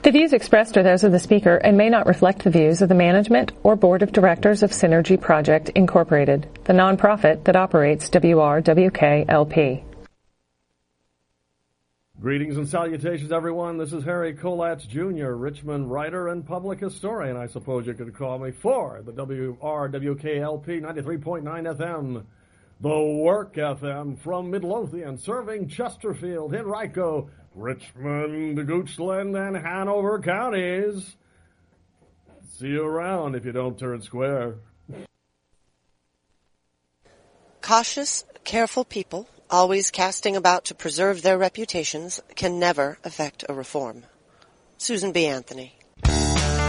The views expressed are those of the speaker and may not reflect the views of the management or board of directors of Synergy Project, Incorporated, the nonprofit that operates WRWK-LP. Greetings and salutations, everyone. This is Harry Kolatz, Jr., Richmond writer and public historian, I suppose you could call me, for the WRWK-LP 93.9 FM, the Work FM from Midlothian, serving Chesterfield, Henrico, Richmond, Goochland, and Hanover counties. See you around if you don't turn square. Cautious, careful people, always casting about to preserve their reputations, can never effect a reform. Susan B. Anthony.